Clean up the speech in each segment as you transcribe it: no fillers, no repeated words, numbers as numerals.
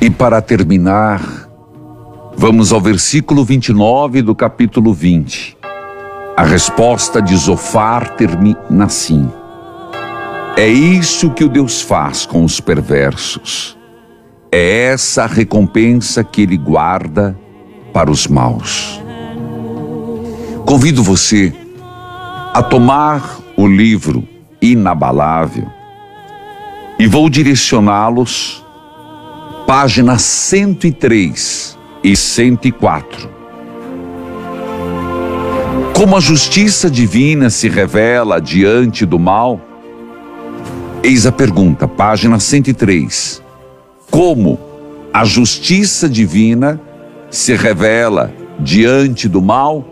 E para terminar, vamos ao versículo 29 do capítulo 20. A resposta de Zofar termina assim: é isso que o Deus faz com os perversos. É essa a recompensa que Ele guarda para os maus. Convido você a tomar o livro Inabalável e vou direcioná-los páginas 103 e 104. Como a justiça divina se revela diante do mal? Eis a pergunta, página 103. Como a justiça divina se revela diante do mal?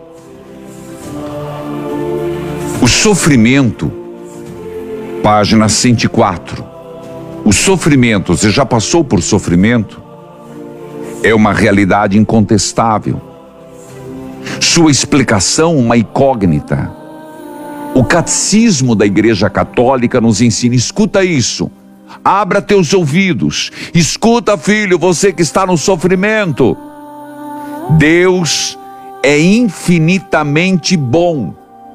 O sofrimento, página 104. O sofrimento, você já passou por sofrimento? É uma realidade incontestável. Sua explicação, uma incógnita. O catecismo da Igreja Católica nos ensina, escuta isso, abra teus ouvidos, escuta, filho, você que está no sofrimento. Deus é infinitamente bom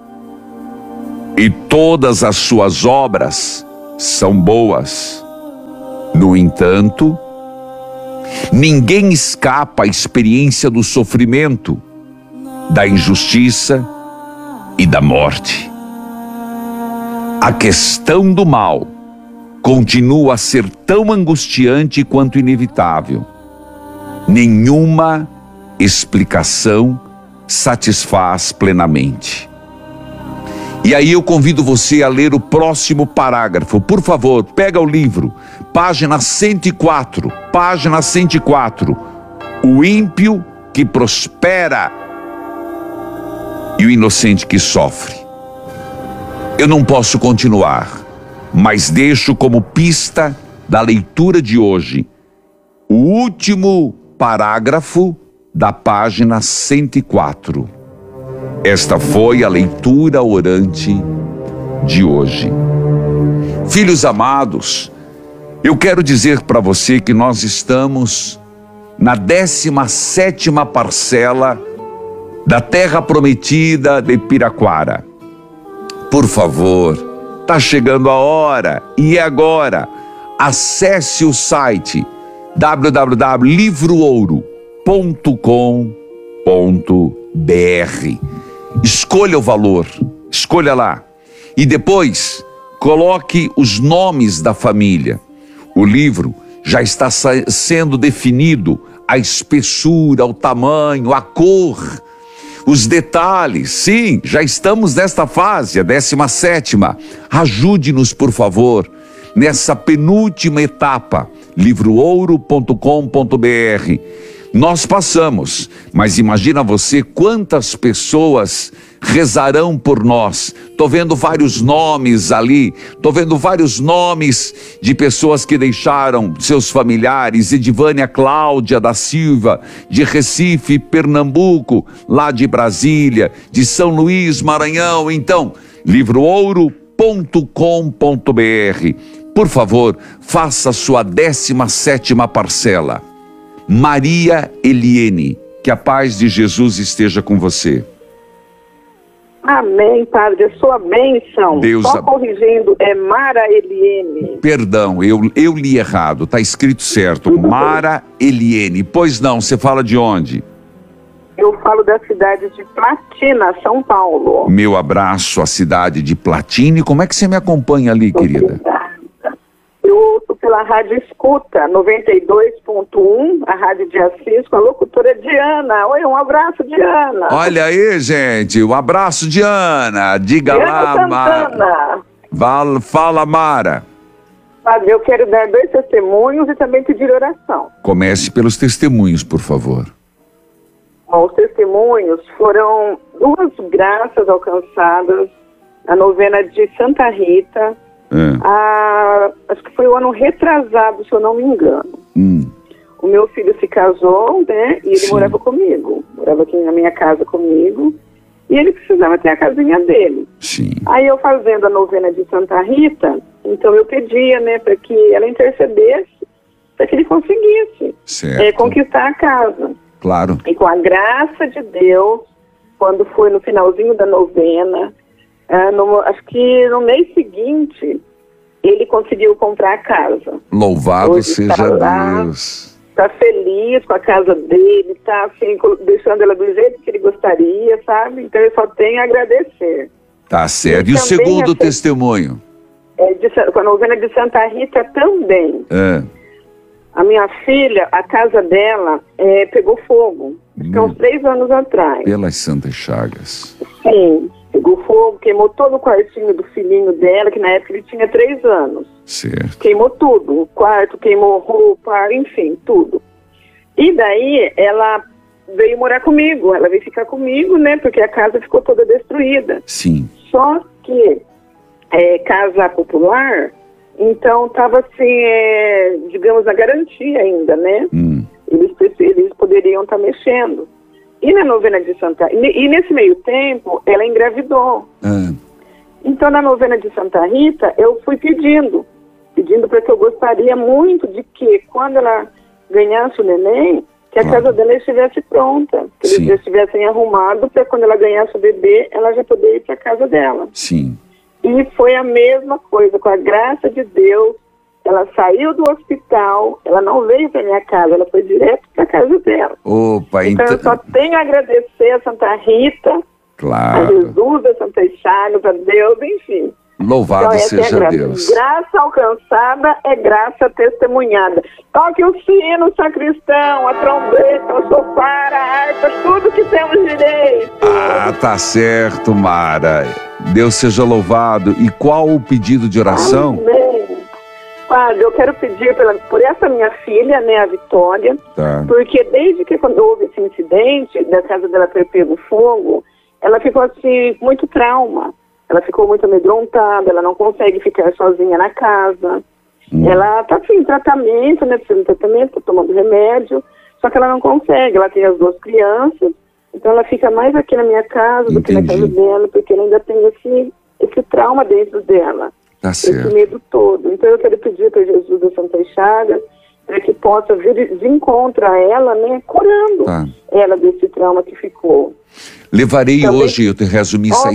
e todas as suas obras são boas. No entanto, ninguém escapa à experiência do sofrimento, da injustiça e da morte. A questão do mal continua a ser tão angustiante quanto inevitável. Nenhuma explicação satisfaz plenamente. E aí eu convido você a ler o próximo parágrafo. Por favor, pega o livro, página 104, página 104. O ímpio que prospera e o inocente que sofre. Eu não posso continuar, mas deixo como pista da leitura de hoje o último parágrafo da página 104. Esta foi a leitura orante de hoje. Filhos amados, eu quero dizer para você que nós estamos na 17ª parcela da Terra Prometida de Piraquara. Por favor, está chegando a hora e é agora. Acesse o site www.livrouro.com.br. Escolha o valor, escolha lá. E depois, coloque os nomes da família. O livro já está sendo definido, a espessura, o tamanho, a cor, os detalhes. Sim, já estamos nesta fase, a 17ª. Ajude-nos, por favor, nessa penúltima etapa, livrouro.com.br. Nós passamos, mas imagina você quantas pessoas rezarão por nós. Estou vendo vários nomes ali, estou vendo vários nomes de pessoas que deixaram seus familiares, Edivânia Cláudia da Silva, de Recife, Pernambuco, lá de Brasília, de São Luís, Maranhão. Então, livrouro.com.br. Por favor, faça a sua 17ª parcela. Maria Eliene, que a paz de Jesus esteja com você. Amém, Padre, a sua bênção. Deus Só corrigindo, é Mara Eliene. Perdão, eu li errado, está escrito certo, Mara Eliene. Pois não, você fala de onde? Eu falo da cidade de Platina, São Paulo. Meu abraço à cidade de Platina. E como é que você me acompanha ali, querida? Eu estou pela Rádio Escuta, 92.1, a Rádio de Assis, com a locutora Diana. Oi, um abraço, Diana. Olha aí, gente, um abraço, Diana. Diga lá, Mara. Fala, Mara. Padre, eu quero dar 2 testemunhos e também pedir oração. Comece pelos testemunhos, por favor. Bom, os testemunhos foram 2 graças alcançadas na novena de Santa Rita. Acho que foi o ano retrasado, se eu não me engano. O meu filho se casou, né? E ele morava comigo. Morava aqui na minha casa comigo. E ele precisava ter a casinha dele. Sim. Aí eu fazendo a novena de Santa Rita, então eu pedia, né, para que ela intercedesse para que ele conseguisse conquistar a casa. Claro. E com a graça de Deus, quando foi no finalzinho da novena, acho que no mês seguinte, ele conseguiu comprar a casa. Louvado hoje seja Deus. Está feliz com a casa dele, está assim, deixando ela do jeito que ele gostaria, sabe? Então eu só tenho a agradecer. Tá certo. E o segundo testemunho? Com a novena de Santa Rita também. A minha filha, a casa dela pegou fogo, há uns 3 anos atrás. Pelas Santas Chagas. Sim, pegou fogo, queimou todo o quartinho do filhinho dela, que na época ele tinha 3 anos. Certo. Queimou tudo, o quarto, queimou roupa, enfim, tudo. E daí ela veio morar comigo, ela veio ficar comigo, né, porque a casa ficou toda destruída. Sim. Só que casa popular, então estava assim, digamos, na garantia ainda, né? Eles poderiam estar mexendo. E na novena de Santa... E nesse meio tempo, ela engravidou. Então, na novena de Santa Rita, eu fui pedindo para que eu gostaria muito de que, quando ela ganhasse o neném, que a casa dela estivesse pronta, que eles já estivessem arrumados para quando ela ganhasse o bebê, ela já poder ir para a casa dela. Sim. E foi a mesma coisa, com a graça de Deus, ela saiu do hospital, ela não veio para minha casa, ela foi direto para a casa dela. Opa, então eu só tenho a agradecer a Santa Rita, a Jesus, a Santa Chagas, a Deus, enfim. Louvado seja Deus. Graça alcançada é graça testemunhada. Toque o sino, sacristão, a trombeta, o sofar, a harpa, tudo que temos direito. Tá certo, Mara. Deus seja louvado. E qual o pedido de oração? Amém. Padre, eu quero pedir por essa minha filha, né, a Vitória, porque desde que quando houve esse incidente da casa dela ter pego fogo, ela ficou assim, com muito trauma. Ela ficou muito amedrontada, ela não consegue ficar sozinha na casa. Ela está assim, em tratamento, né, precisando de tratamento, tá tomando remédio, só que ela não consegue, ela tem as 2 crianças, então ela fica mais aqui na minha casa do que na casa dela, porque ela ainda tem esse trauma dentro dela. Tá certo. Esse medo todo. Então eu quero pedir para Jesus da Santa Chagas para que possa vir de encontro a ela, né, curando ela desse trauma que ficou. Levarei também, hoje, eu te rezo missa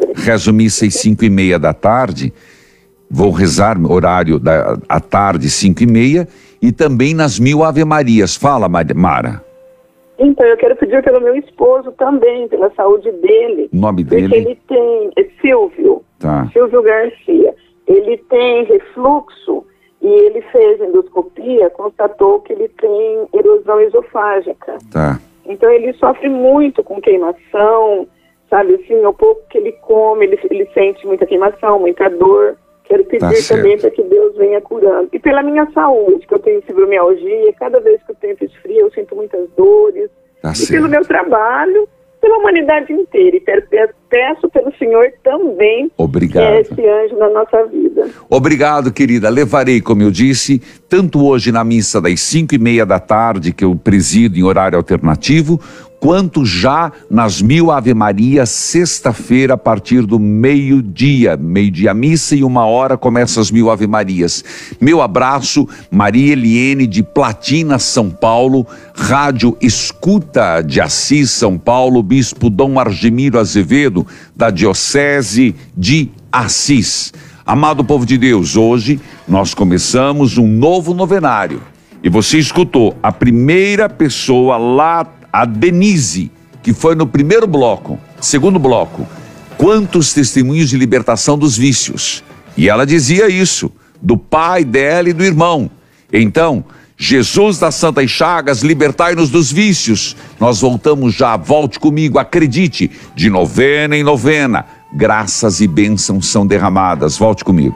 às 5:30 da tarde, vou rezar horário à tarde, 5:30, e também nas 1000 Ave Marias. Fala, Mara. Então, eu quero pedir pelo meu esposo também, pela saúde dele. O nome dele? Porque ele tem, Silvio, Silvio Garcia. Ele tem refluxo e ele fez endoscopia, constatou que ele tem erosão esofágica. Então ele sofre muito com queimação, sabe, assim, ao pouco que ele come, ele sente muita queimação, muita dor. Quero pedir também para que Deus venha curando. E pela minha saúde, que eu tenho fibromialgia, cada vez que o tempo esfria eu sinto muitas dores. E pelo meu trabalho, pela humanidade inteira. E peço pelo Senhor também, que é esse anjo na nossa vida. Obrigado, querida. Levarei, como eu disse, tanto hoje na missa das 5:30 da tarde, que eu presido em horário alternativo, quanto já nas 1000 Ave Maria, sexta-feira, a partir do meio-dia missa, e 1h começa as 1000 Ave Marias. Meu abraço, Maria Eliene de Platina, São Paulo, Rádio Escuta de Assis, São Paulo, Bispo Dom Argemiro Azevedo, da Diocese de Assis. Amado povo de Deus, hoje nós começamos um novo novenário. E você escutou a primeira pessoa lá, a Denise, que foi no primeiro bloco. Segundo bloco, quantos testemunhos de libertação dos vícios. E ela dizia isso, do pai dela e do irmão. Então, Jesus das Santas Chagas, libertai-nos dos vícios. Nós voltamos já, volte comigo, acredite, de novena em novena, graças e bênçãos são derramadas. Volte comigo.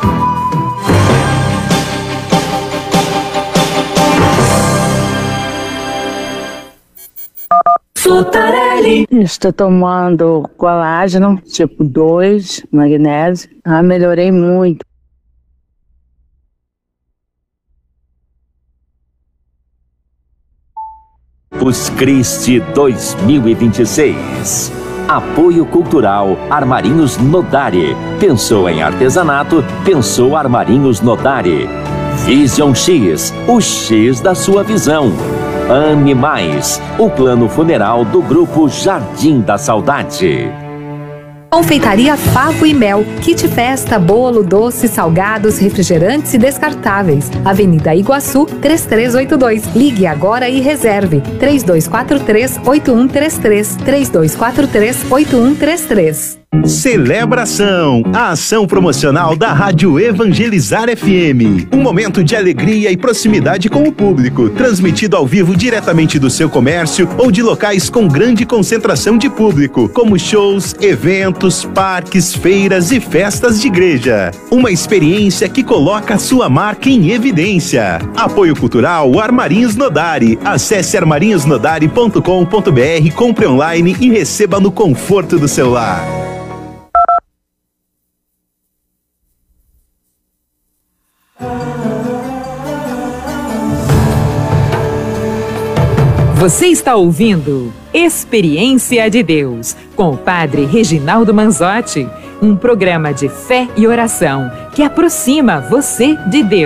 Estou tomando colágeno, tipo 2, magnésio. Melhorei muito. Os Cristi 2026. Apoio Cultural Armarinhos Nodari. Pensou em artesanato? Pensou Armarinhos Nodari. Vision X, o X da sua visão. Ame Mais, o plano funeral do Grupo Jardim da Saudade. Confeitaria Favo e Mel, kit festa, bolo, doces, salgados, refrigerantes e descartáveis. Avenida Iguaçu, 3382. Ligue agora e reserve. 3243-8133. 3243-8133. Celebração, a ação promocional da Rádio Evangelizar FM. Um momento de alegria e proximidade com o público, transmitido ao vivo diretamente do seu comércio ou de locais com grande concentração de público, como shows, eventos, parques, feiras e festas de igreja. Uma experiência que coloca a sua marca em evidência. Apoio cultural Armarinhos Nodari. Acesse armarinhosnodari.com.br, compre online e receba no conforto do seu lar. Você está ouvindo Experiência de Deus, com o Padre Reginaldo Manzotti, um programa de fé e oração que aproxima você de Deus.